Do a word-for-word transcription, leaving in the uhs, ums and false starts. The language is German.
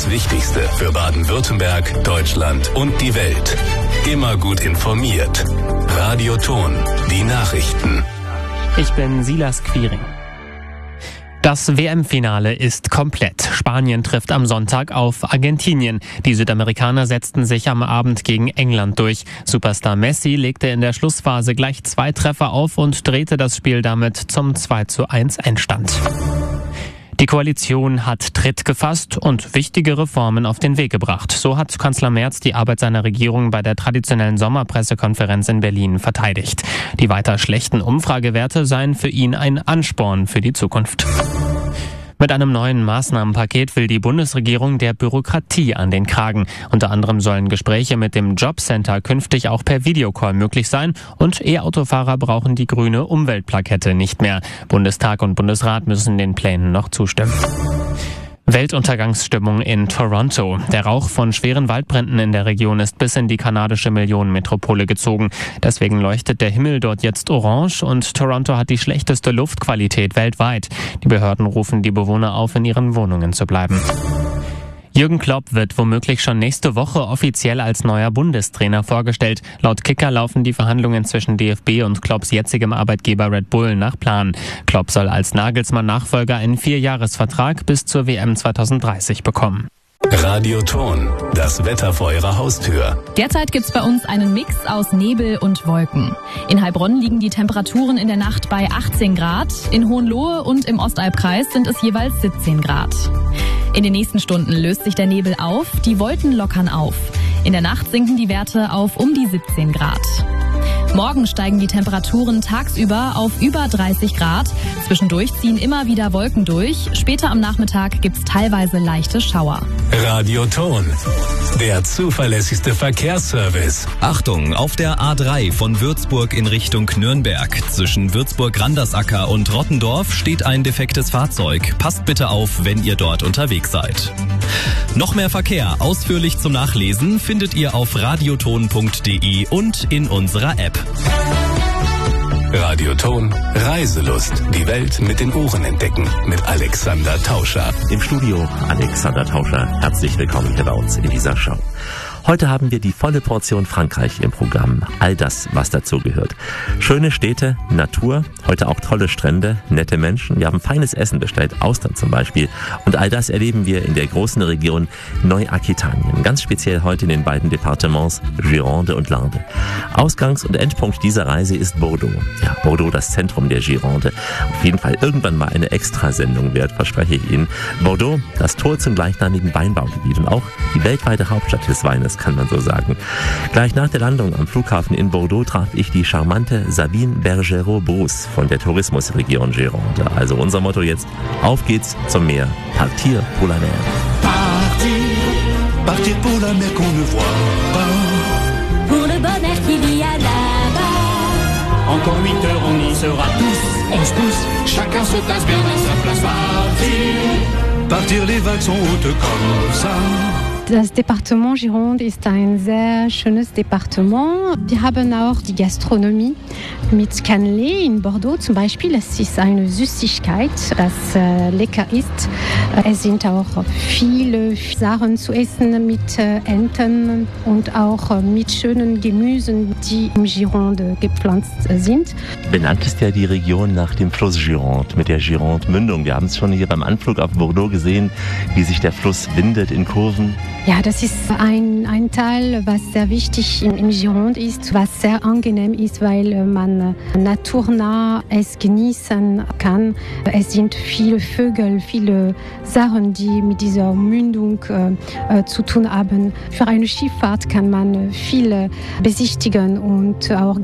das Wichtigste für Baden-Württemberg, Deutschland und die Welt. Immer gut informiert. Radio Ton, die Nachrichten. Ich bin Silas Quiring. Das W M-Finale ist komplett. Spanien trifft am Sonntag auf Argentinien. Die Südamerikaner setzten sich am Abend gegen England durch. Superstar Messi legte in der Schlussphase gleich zwei Treffer auf und drehte das Spiel damit zum zwei zu eins Endstand. Die Koalition hat Tritt gefasst und wichtige Reformen auf den Weg gebracht. So hat Kanzler Merz die Arbeit seiner Regierung bei der traditionellen Sommerpressekonferenz in Berlin verteidigt. Die weiter schlechten Umfragewerte seien für ihn ein Ansporn für die Zukunft. Mit einem neuen Maßnahmenpaket will die Bundesregierung der Bürokratie an den Kragen. Unter anderem sollen Gespräche mit dem Jobcenter künftig auch per Videocall möglich sein und E-Autofahrer brauchen die grüne Umweltplakette nicht mehr. Bundestag und Bundesrat müssen den Plänen noch zustimmen. Weltuntergangsstimmung in Toronto. Der Rauch von schweren Waldbränden in der Region ist bis in die kanadische Millionenmetropole gezogen. Deswegen leuchtet der Himmel dort jetzt orange und Toronto hat die schlechteste Luftqualität weltweit. Die Behörden rufen die Bewohner auf, in ihren Wohnungen zu bleiben. Jürgen Klopp wird womöglich schon nächste Woche offiziell als neuer Bundestrainer vorgestellt. Laut Kicker laufen die Verhandlungen zwischen D F B und Klopps jetzigem Arbeitgeber Red Bull nach Plan. Klopp soll als Nagelsmann-Nachfolger einen Vierjahresvertrag bis zur W M zwanzig dreißig bekommen. Radio Ton, das Wetter vor Ihrer Haustür. Derzeit gibt's bei uns einen Mix aus Nebel und Wolken. In Heilbronn liegen die Temperaturen in der Nacht bei achtzehn Grad. In Hohenlohe und im Ostalbkreis sind es jeweils siebzehn Grad. In den nächsten Stunden löst sich der Nebel auf, die Wolken lockern auf. In der Nacht sinken die Werte auf um die siebzehn Grad. Morgen steigen die Temperaturen tagsüber auf über dreißig Grad. Zwischendurch ziehen immer wieder Wolken durch. Später am Nachmittag gibt's teilweise leichte Schauer. Radio Ton, der zuverlässigste Verkehrsservice. Achtung, auf der A drei von Würzburg in Richtung Nürnberg. Zwischen Würzburg-Randersacker und Rottendorf steht ein defektes Fahrzeug. Passt bitte auf, wenn ihr dort unterwegs seid. Noch mehr Verkehr ausführlich zum Nachlesen findet ihr auf radioton punkt de und in unserer App. Radio Ton, Reiselust. Die Welt mit den Ohren entdecken. Mit Alexander Tauscher. Im Studio Alexander Tauscher. Herzlich willkommen hier bei uns in dieser Show. Heute haben wir die volle Portion Frankreich im Programm. All das, was dazu gehört. Schöne Städte, Natur, heute auch tolle Strände, nette Menschen. Wir haben feines Essen bestellt, Austern zum Beispiel. Und all das erleben wir in der großen Region Neu-Aquitanien. Ganz speziell heute in den beiden Departements Gironde und Landes. Ausgangs- und Endpunkt dieser Reise ist Bordeaux. Ja, Bordeaux, das Zentrum der Gironde. Auf jeden Fall irgendwann mal eine Extrasendung wert, verspreche ich Ihnen. Bordeaux, das Tor zum gleichnamigen Weinbaugebiet und auch die weltweite Hauptstadt des Weines, kann man so sagen. Gleich nach der Landung am Flughafen in Bordeaux traf ich die charmante Sabine Bergerot-Bruce von der Tourismusregion Gironde. Also unser Motto jetzt, auf geht's zum Meer. Partir pour la mer. Partir, partir pour la mer qu'on ne voit pas. Pour le bonheur qu'il y a là-bas. Encore huit heures, on y sera tous. On se pousse, chacun se place bien à sa place. Partir, partir, les vagues sont hautes comme ça. Das Departement Gironde ist ein sehr schönes Departement. Wir haben auch die Gastronomie mit Cannelé in Bordeaux zum Beispiel. Es ist eine Süßigkeit, das äh, lecker ist. Es sind auch viele Sachen zu essen mit äh, Enten und auch äh, mit schönen Gemüsen, die im Gironde gepflanzt sind. Benannt ist ja die Region nach dem Fluss Gironde mit der Gironde-Mündung. Wir haben es schon hier beim Anflug auf Bordeaux gesehen, wie sich der Fluss windet in Kurven. Ja, das ist ein, ein Teil, was sehr wichtig im, im Gironde ist, was sehr angenehm ist, weil man naturnah es genießen kann. Es sind viele Vögel, viele Sachen, die mit dieser Mündung äh, zu tun haben. Für eine Schifffahrt kann man viele besichtigen und auch